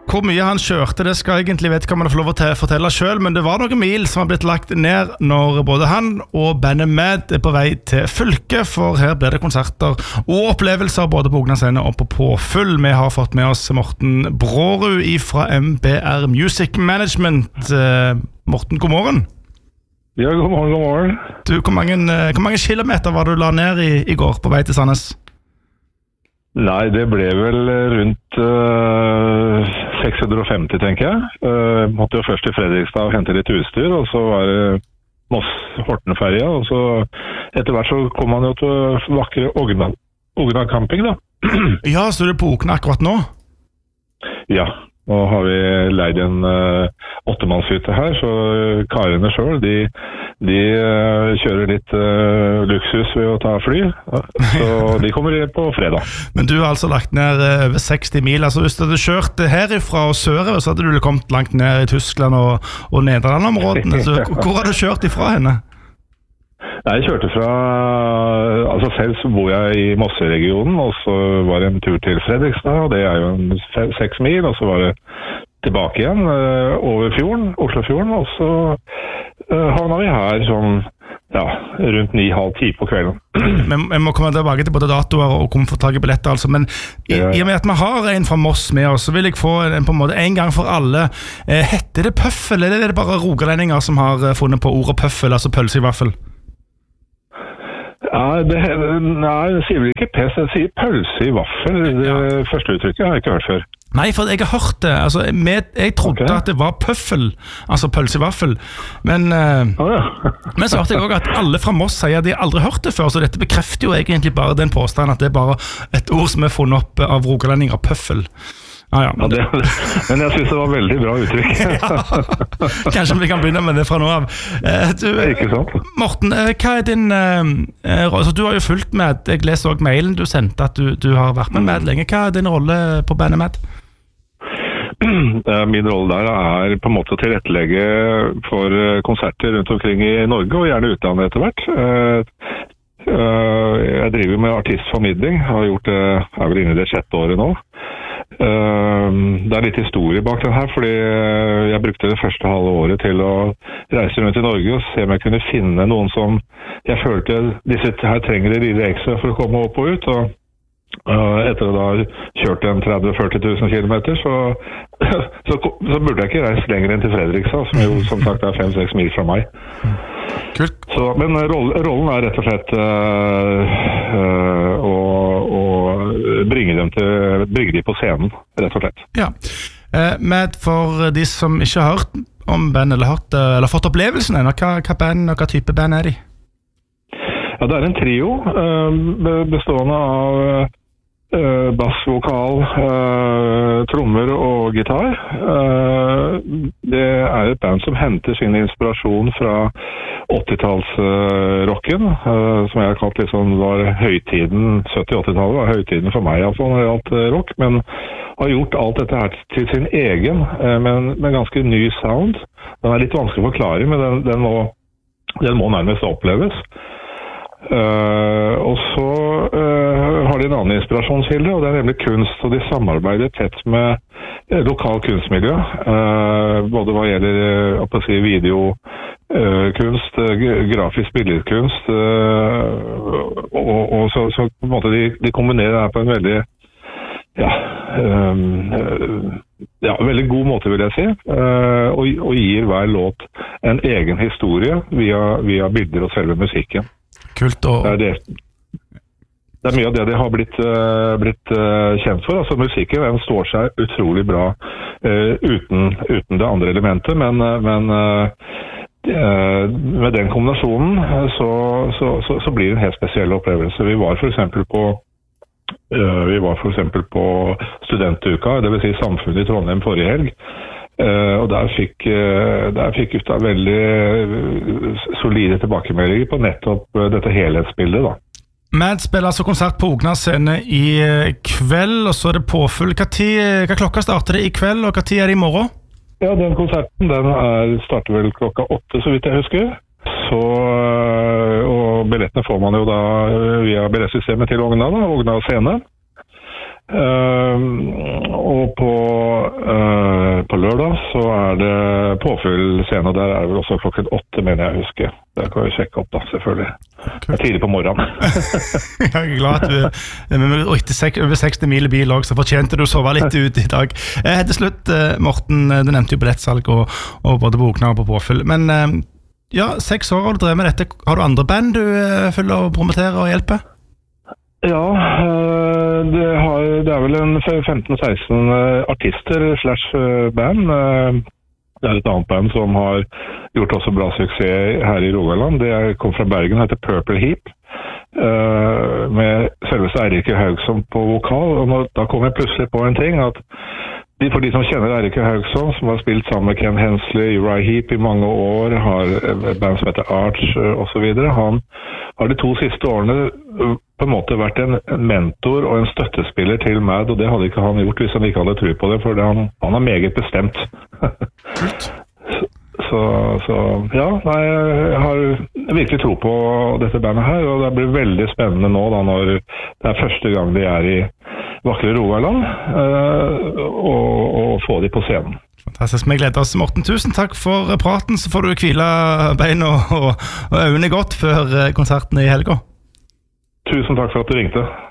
hvor mye han kjørte, det skal egentlig vedkommende få lov til å fortelle selv, men det var noen mil som har blitt lagt ned når både han og bandet Mad er på vei til fylket, for her blir det konserter og opplevelser både på Ogna-scene og på Påfyll. Vi har fått med oss Morten Brårud fra MBR Music Management. Morten, god morgen. Ja, god morgen. Du, hvor mange kilometer var du la ned i går på vei til Sandnes? Nei, det ble vel rundt 650, tenker jeg. Måtte jo først til Fredrikstad og hente litt utstyr, og så var det Moss-Horten-ferja, og så etter hvert så kom man jo til vakre Ogna camping, da. Ja, så du er på Ogna akkurat nå? Ja. Nå har vi leid en 8-mannshytte her, så karene selv, de kjører litt luksus ved å ta fly, så de kommer på fredag. Men du har altså lagt ned over 60 mil, altså hvis du hadde kjørt herifra og sørover, så hadde du kommet langt ned i Tyskland og Nederland-områdene, så hvor har du kjørt ifra henne? Jeg kjørte fra, altså selv så bor jeg i Mosse-regionen, og så var det en tur til Fredrikstad, og det er jo 6 mil, og så var det tilbake igjen over fjorden, Oslofjorden, og så havna vi her sånn, ja, rundt 9:30 på kvelden. Men jeg må komme tilbake til både datoer og komme for tag i billetter, altså, men i og med at vi har en fra Moss med oss, så vil jeg få på en måte en gang for alle. Heter det pøffel, eller er det bare rogalendinger som har funnet på ordet pøffel, altså pølse i vaffel? Ja, nei, det sier vel ikke pes, det sier pølse i vaffel. Det første uttrykket har jeg ikke hørt før. Nei, for jeg har hørt det. Altså, jeg trodde at det var pøffel, altså pølse i vaffel. Men så hørte jeg også at alle fra Moss sier at de aldri har hørt det før, så dette bekrefter jo egentlig bare den påstanden at det er bare et ord som er funnet opp av rogalendinger, pøffel. Ja, men jeg synes det var veldig bra uttrykk. Kanskje vi kan begynne med det fra nå av. Ikke sant? Morten, hva er din altså, du har jo fulgt med, jeg leser også mailen du sendte at du har vært med Mad lenge. Hva er din rolle på bandet Mad? Min rolle der er på en måte å tilrettelegge for konserter rundt omkring i Norge, og gjerne utlandet etter hvert. Jeg driver med artistformidling, har gjort det, er vel inne i det 6. året nå. Det er litt historie bak den her, fordi jeg brukte det første halve året til å reise rundt i Norge og se om jeg kunne finne noen som jeg følte disse her trenger det lille ekstra for å komme opp og ut, og etter å da ha kjørt en 30-40 000 kilometer, så burde jeg ikke reise lenger enn til Fredrikstad, som jo som sagt er 5-6 mil fra meg. Kult. Så, men rollen er rett og slett å bringe de på scenen, rett og slett. Ja, men for de som ikke har hørt om band eller fått opplevelsen ennå, hva band og hva type band er de? Ja, det er en trio bestående av bassvokal, trommer og gitar. Det er et band som henter sin inspirasjon fra 80-tallsrocken, som jeg har kalt litt sånn, var høytiden, 70-80-tallet var høytiden for meg, altså, når det gjaldt rock, men har gjort alt dette her til sin egen, med ganske ny sound. Den er litt vanskelig å forklare, men den må nærmest oppleves. Og så har de en annen inspirasjonskilde, og det er nemlig kunst, og de samarbeider tett med lokal kunstmiljø, både hva gjelder videokunst, grafisk billedkunst, og så på en måte de kombinerer det her på en veldig veldig god måte, vil jeg si, og gir hver låt en egen historie via bilder og selve musikken. Kult, og det er mye av det de har blitt kjent for. Altså musikken, den står seg utrolig bra uten det andre elementet, men med den kombinasjonen så blir det en helt spesiell opplevelse. Vi var for eksempel på studentuka, det vil si Samfunnet i Trondheim forrige helg. Og der fikk gutta veldig solide tilbakemeldinger på nettopp dette helhetsbildet da. Mad spiller altså konsert på Ogna-scene i kveld, og så er det Påfyll. Hva klokka starter det i kveld, og hva tid er det i morgen? Ja, den konserten starter vel klokka 8, så vidt jeg husker. Og billettene får man jo da via billettsystemet til Ogna scene. Og på lørdag så det påfyll scene, og der det vel også klokken 8, mener jeg husker. Det kan vi sjekke opp da, selvfølgelig. Det tidlig på morgenen. Jeg glad at du etter over 60 mil i bil også, så fortjente du å sove litt ut i dag. Til slutt, Morten, du nevnte jo billettsalg og både bokner og på påfyll, men ja, 6 år har du drevet med dette. Har du andre band du følger og promoterer og hjelper? Ja, det vel en 15-16 artister / band. Det et annet band som har gjort også bra suksess her i Rogaland. Det kom fra Bergen, heter Purple Heap, med selveste Eirik Haugsson på vokal. Og da kom jeg plutselig på en ting, at for de som kjenner Eirik Haugsson, som har spilt sammen med Ken Hensley, Uriah Heep i mange år, har et band som heter Arch og så videre. Han har de 2 siste årene på en måte vært en mentor og en støttespiller til Mad, og det hadde ikke han gjort hvis han ikke hadde tro på det, for han meget bestemt. så ja, jeg har virkelig tro på dette bandet her, og det blir veldig spennende nå da, når det første gang de i vakre Rogaland, og få de på scenen. Fantastisk, vi gleder oss. Morten, tusen takk for praten, så får du hvile bein og øynene godt før konserten i helga. Tusen takk for at du ringte.